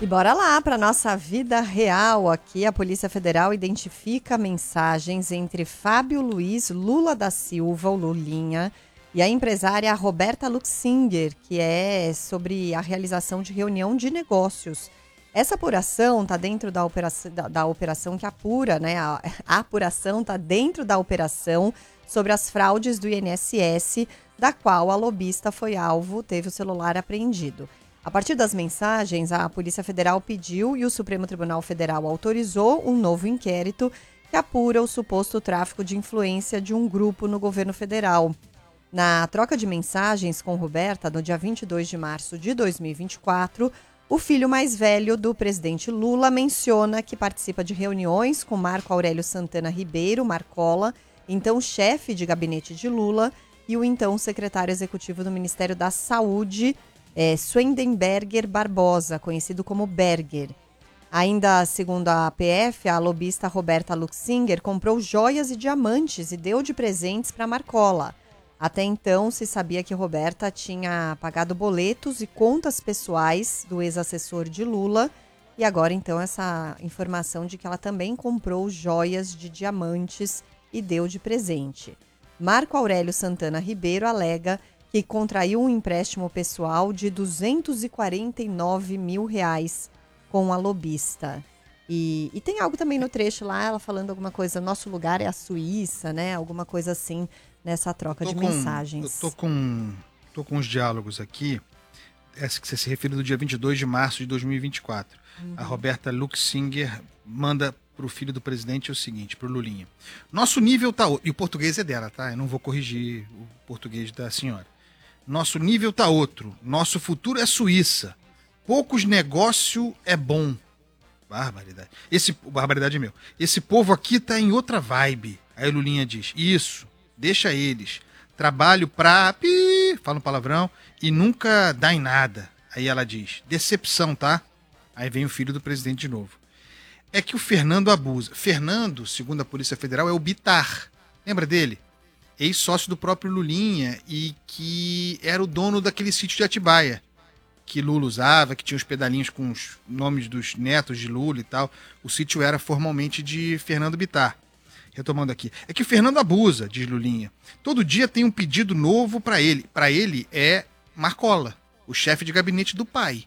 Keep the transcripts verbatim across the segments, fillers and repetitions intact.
E bora lá para nossa vida real aqui. A Polícia Federal identifica mensagens entre Fábio Luiz Lula da Silva, o Lulinha, e a empresária Roberta Luxinger, que é sobre a realização de reunião de negócios. Essa apuração está dentro da operação, da, da operação que apura, né? A, a apuração está dentro da operação sobre as fraudes do I N S S, da qual a lobista foi alvo, teve o celular apreendido. A partir das mensagens, a Polícia Federal pediu e o Supremo Tribunal Federal autorizou um novo inquérito que apura o suposto tráfico de influência de um grupo no governo federal. Na troca de mensagens com Roberta, no dia vinte e dois de março de dois mil e vinte e quatro, o filho mais velho do presidente Lula menciona que participa de reuniões com Marco Aurélio Santana Ribeiro, Marcola, então chefe de gabinete de Lula, e o então secretário executivo do Ministério da Saúde, É, Swendenberger Barbosa, conhecido como Berger. Ainda segundo a A P F, a lobista Roberta Luxinger comprou joias e diamantes e deu de presentes para Marcola. Até então, se sabia que Roberta tinha pagado boletos e contas pessoais do ex-assessor de Lula. E agora, então, essa informação de que ela também comprou joias de diamantes e deu de presente. Marco Aurélio Santana Ribeiro alega que contraiu um empréstimo pessoal de duzentos e quarenta e nove mil reais com a lobista. E, e tem algo também no trecho lá, ela falando alguma coisa, nosso lugar é a Suíça, né? Alguma coisa assim, nessa troca de com, mensagens. Eu tô com, tô com os diálogos aqui, essa que você se referiu do dia vinte e dois de março de dois mil e vinte e quatro. Uhum. A Roberta Luxinger manda pro filho do presidente o seguinte, pro Lulinha. Nosso nível tá... E o português é dela, tá? Eu não vou corrigir o português da senhora. Nosso nível tá outro. Nosso futuro é Suíça. Poucos negócio é bom. Barbaridade. Esse, barbaridade é meu. Esse povo aqui tá em outra vibe. Aí o Lulinha diz, isso, deixa eles. Trabalho pra... Pi, fala um palavrão. E nunca dá em nada. Aí ela diz, decepção, tá? Aí vem o filho do presidente de novo. É que o Fernando abusa. Fernando, segundo a Polícia Federal, é o Bitar. Lembra dele? Ex-sócio do próprio Lulinha e que era o dono daquele sítio de Atibaia, que Lula usava, que tinha os pedalinhos com os nomes dos netos de Lula e tal. O sítio era formalmente de Fernando Bitar. Retomando aqui. É que o Fernando abusa, diz Lulinha. Todo dia tem um pedido novo para ele. Para ele é Marcola, o chefe de gabinete do pai.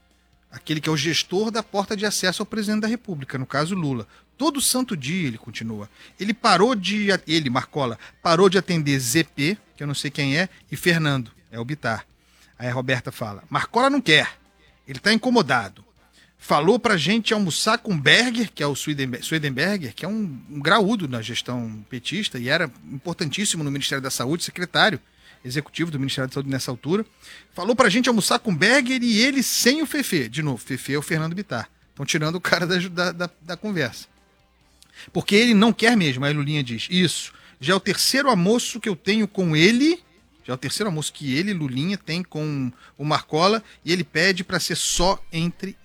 Aquele que é o gestor da porta de acesso ao presidente da República, no caso Lula. Todo santo dia, ele continua. Ele parou de... Ele, Marcola, parou de atender Z P, que eu não sei quem é, e Fernando, é o Bitar. Aí a Roberta fala, Marcola não quer. Ele tá incomodado. Falou pra gente almoçar com Berger, que é o Swedenberger, que é um, um graúdo na gestão petista e era importantíssimo no Ministério da Saúde, secretário executivo do Ministério da Saúde nessa altura. Falou pra gente almoçar com Berger e ele sem o Fefe. De novo, Fefe é o Fernando Bitar. Estão tirando o cara da, da, da, da conversa. Porque ele não quer mesmo, aí Lulinha diz, isso, já é o terceiro almoço que eu tenho com ele, já é o terceiro almoço que ele, Lulinha, tem com o Marcola, e ele pede para ser só entre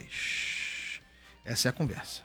nós. Essa é a conversa.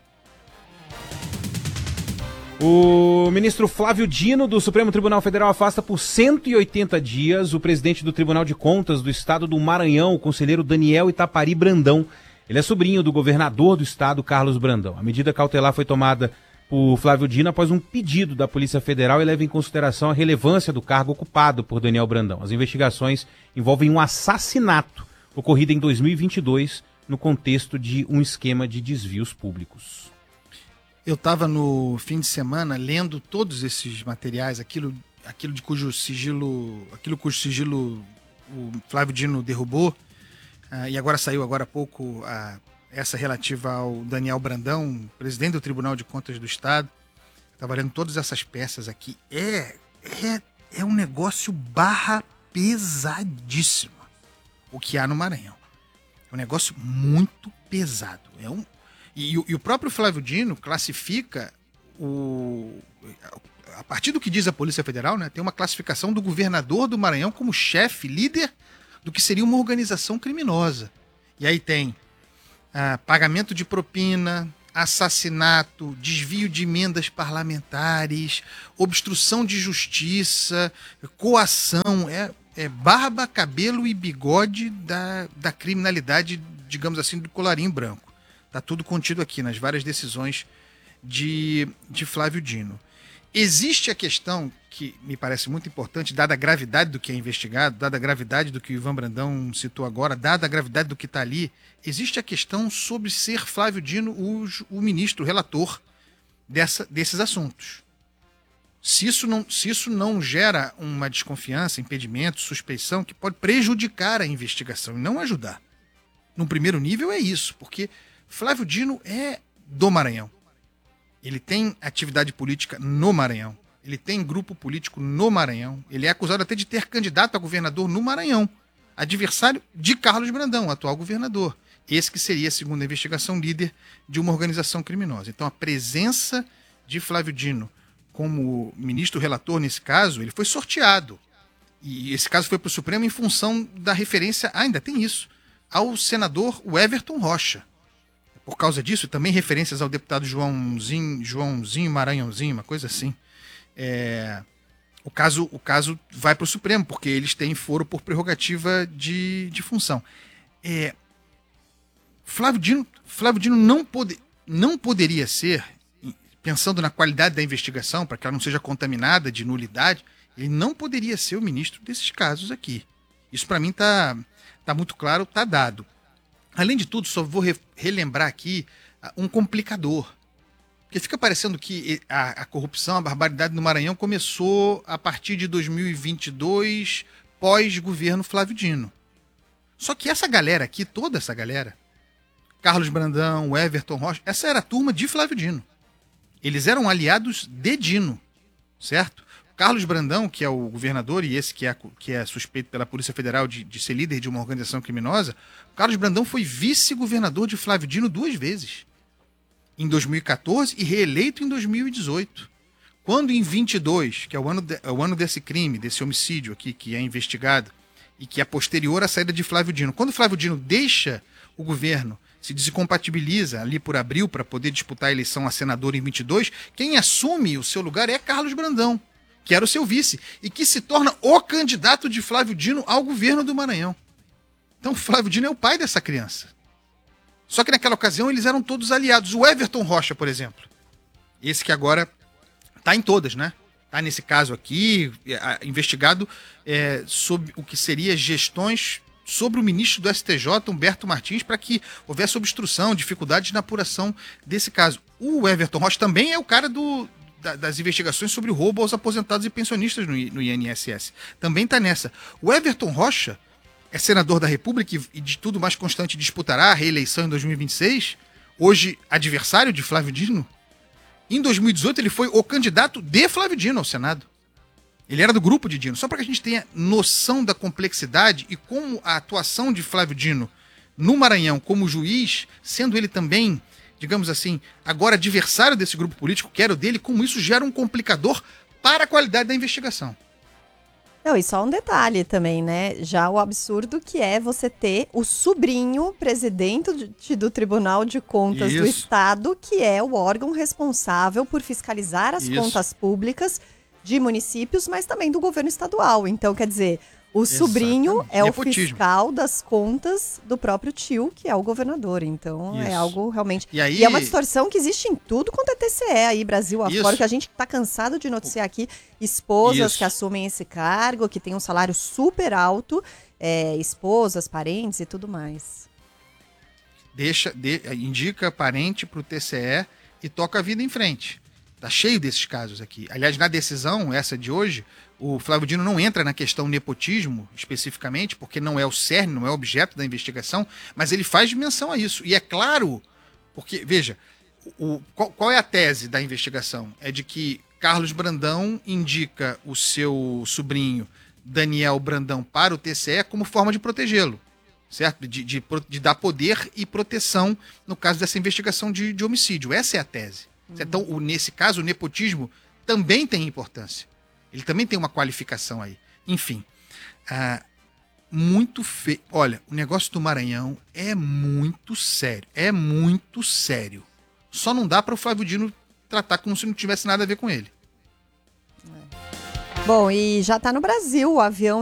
O ministro Flávio Dino, do Supremo Tribunal Federal, afasta por cento e oitenta dias o presidente do Tribunal de Contas do Estado do Maranhão, o conselheiro Daniel Itapari Brandão. Ele é sobrinho do governador do estado, Carlos Brandão. A medida cautelar foi tomada por Flávio Dino após um pedido da Polícia Federal e leva em consideração a relevância do cargo ocupado por Daniel Brandão. As investigações envolvem um assassinato ocorrido em dois mil e vinte e dois no contexto de um esquema de desvios públicos. Eu estava no fim de semana lendo todos esses materiais, aquilo, aquilo de cujo sigilo, aquilo cujo sigilo o Flávio Dino derrubou. Uh, e agora saiu agora há pouco uh, essa relativa ao Daniel Brandão, presidente do Tribunal de Contas do Estado. Estava lendo todas essas peças aqui. É, é, é um negócio barra pesadíssimo o que há no Maranhão. É um negócio muito pesado. É um, e, e o próprio Flávio Dino classifica o... A partir do que diz a Polícia Federal, né, tem uma classificação do governador do Maranhão como chefe, líder do que seria uma organização criminosa. E aí tem ah, pagamento de propina, assassinato, desvio de emendas parlamentares, obstrução de justiça, coação, é, é barba, cabelo e bigode da, da criminalidade digamos assim, do colarinho branco. Está tudo contido aqui nas várias decisões de, de Flávio Dino. Existe a questão que me parece muito importante, dada a gravidade do que é investigado, dada a gravidade do que o Ivan Brandão citou agora, dada a gravidade do que está ali, existe a questão sobre ser Flávio Dino o, o ministro, o relator dessa, desses assuntos. Se isso, não, se isso não gera uma desconfiança, impedimento, suspeição, que pode prejudicar a investigação e não ajudar. No primeiro nível é isso, porque Flávio Dino é do Maranhão. Ele tem atividade política no Maranhão. Ele tem grupo político no Maranhão. Ele é acusado até de ter candidato a governador no Maranhão. Adversário de Carlos Brandão, atual governador. Esse que seria, segundo a investigação, líder de uma organização criminosa. Então a presença de Flávio Dino como ministro relator nesse caso, ele foi sorteado. E esse caso foi para o Supremo em função da referência, ah, ainda tem isso, ao senador Everton Rocha. Por causa disso, também referências ao deputado Joãozinho, Joãozinho Maranhãozinho, uma coisa assim. É, o, caso, o caso vai para o Supremo, porque eles têm foro por prerrogativa de, de função. É, Flávio Dino, Flávio Dino não, pode, não poderia ser, pensando na qualidade da investigação, para que ela não seja contaminada de nulidade, ele não poderia ser o ministro desses casos aqui. Isso para mim está tá muito claro, está dado. Além de tudo, só vou re relembrar aqui uh, um complicador. Porque fica parecendo que a, a corrupção, a barbaridade no Maranhão começou a partir de dois mil e vinte e dois, pós-governo Flávio Dino. Só que essa galera aqui, toda essa galera, Carlos Brandão, Everton Rocha, essa era a turma de Flávio Dino. Eles eram aliados de Dino, certo? Carlos Brandão, que é o governador e esse que é, que é suspeito pela Polícia Federal de, de ser líder de uma organização criminosa, Carlos Brandão foi vice-governador de Flávio Dino duas vezes. Em dois mil e quatorze e reeleito em dois mil e dezoito. Quando em vinte e dois, que é o ano, de, é o ano desse crime, desse homicídio aqui, que é investigado, e que é posterior à saída de Flávio Dino. Quando Flávio Dino deixa o governo, se desincompatibiliza ali por abril para poder disputar a eleição a senador em vinte e dois, quem assume o seu lugar é Carlos Brandão, que era o seu vice, e que se torna o candidato de Flávio Dino ao governo do Maranhão. Então Flávio Dino é o pai dessa criança. Só que naquela ocasião eles eram todos aliados. O Everton Rocha, por exemplo, esse que agora está em todas, né? Está nesse caso aqui, é, investigado é, sobre o que seria gestões sobre o ministro do S T J, Humberto Martins, para que houvesse obstrução, dificuldades na apuração desse caso. O Everton Rocha também é o cara do... das investigações sobre o roubo aos aposentados e pensionistas no I N S S. Também está nessa. O Everton Rocha é senador da República e de tudo mais constante disputará a reeleição em dois mil e vinte e seis, hoje adversário de Flávio Dino. Em dois mil e dezoito ele foi o candidato de Flávio Dino ao Senado. Ele era do grupo de Dino. Só para que a gente tenha noção da complexidade e como a atuação de Flávio Dino no Maranhão como juiz, sendo ele também, digamos assim, agora adversário desse grupo político, que era o dele, como isso gera um complicador para a qualidade da investigação. Não, e só um detalhe também, né? Já o absurdo que é você ter o sobrinho presidente de, do Tribunal de Contas Isso. do Estado, que é o órgão responsável por fiscalizar as Isso. contas públicas de municípios, mas também do governo estadual. Então, quer dizer, o sobrinho Exatamente. é Nepotismo. o fiscal das contas do próprio tio, que é o governador. Então, Isso. é algo realmente... E, aí... e é uma distorção que existe em tudo quanto é T C E aí, Brasil afora, Isso. que a gente tá cansado de noticiar aqui esposas Isso. que assumem esse cargo, que tem um salário super alto, é, esposas, parentes e tudo mais. Deixa, de, indica parente para o T C E e toca a vida em frente. Tá cheio desses casos aqui. Aliás, na decisão, essa de hoje, o Flávio Dino não entra na questão nepotismo, especificamente, porque não é o cerne, não é o objeto da investigação, mas ele faz menção a isso. E é claro, porque, veja, o, qual, qual é a tese da investigação? É de que Carlos Brandão indica o seu sobrinho Daniel Brandão para o T C E como forma de protegê-lo, certo? De, de, de dar poder e proteção no caso dessa investigação de, de homicídio. Essa é a tese. Então, o, nesse caso, o nepotismo também tem importância. Ele também tem uma qualificação aí. Enfim, ah, muito feio. Olha, o negócio do Maranhão é muito sério. É muito sério. Só não dá para o Flávio Dino tratar como se não tivesse nada a ver com ele. Bom, e já está no Brasil o avião